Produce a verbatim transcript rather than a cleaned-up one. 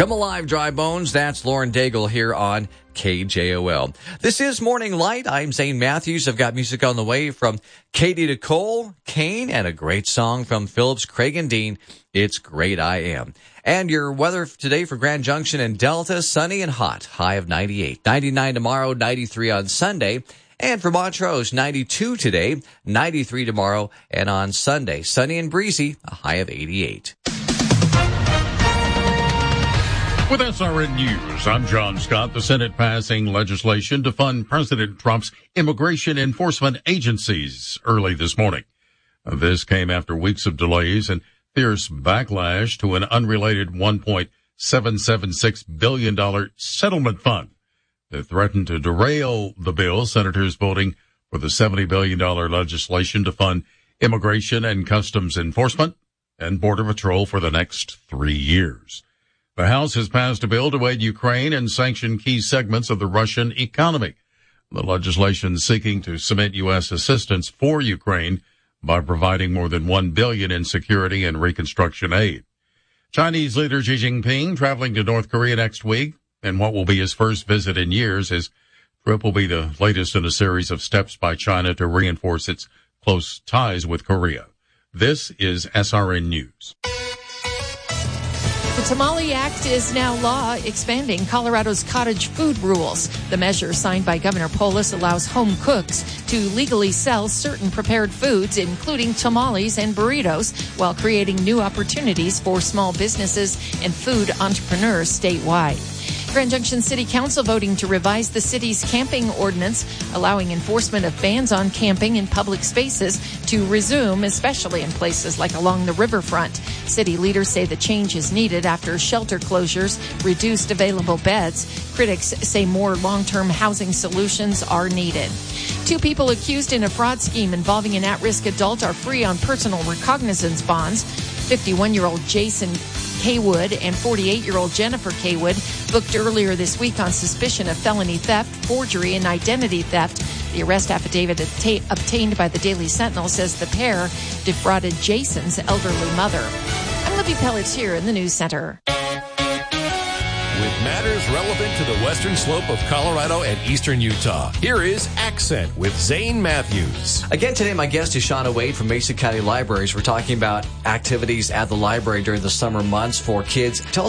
Come alive, dry bones. That's Lauren Daigle here on K J O L. This is Morning Light. I'm Zane Matthews. I've got music on the way from Katie Nicole, Kane, and a great song from Phillips, Craig and Dean. It's Great I Am. And your weather today for Grand Junction and Delta, sunny and hot, high of ninety-eight. ninety-nine tomorrow, ninety-three on Sunday. And for Montrose, ninety-two today, ninety-three tomorrow, and on Sunday, sunny and breezy, a high of eighty-eight. With S R N News, I'm John Scott. The Senate passing legislation to fund President Trump's immigration enforcement agencies early this morning. This came after weeks of delays and fierce backlash to an unrelated one point seven seven six billion dollars settlement fund that threatened to derail the bill. Senators voting for the seventy billion dollars legislation to fund immigration and customs enforcement and border patrol for the next three years. The House has passed a bill to aid Ukraine and sanction key segments of the Russian economy. The legislation seeking to cement U S assistance for Ukraine by providing more than one billion dollars in security and reconstruction aid. Chinese leader Xi Jinping traveling to North Korea next week, and what will be his first visit in years. His trip will be the latest in a series of steps by China to reinforce its close ties with Korea. This is S R N News. The Tamale Act is now law, expanding Colorado's cottage food rules. The measure, signed by Governor Polis, allows home cooks to legally sell certain prepared foods, including tamales and burritos, while creating new opportunities for small businesses and food entrepreneurs statewide. Grand Junction City Council voting to revise the city's camping ordinance, allowing enforcement of bans on camping in public spaces to resume, especially in places like along the riverfront. City leaders say the change is needed after shelter closures reduced available beds. Critics say more long-term housing solutions are needed. Two people accused in a fraud scheme involving an at-risk adult are free on personal recognizance bonds. fifty-one-year-old Jason Kaywood and forty-eight-year-old Jennifer Kaywood booked earlier this week on suspicion of felony theft, forgery, and identity theft. The arrest affidavit atta- obtained by the Daily Sentinel says the pair defrauded Jason's elderly mother. I'm Libby Pelletier in the News Center. With matters relevant to the western slope of Colorado and eastern Utah, here is Accent with Zane Matthews. Again today, my guest is Shauna Wade from Mason County Libraries. We're talking about activities at the library during the summer months for kids. Tell us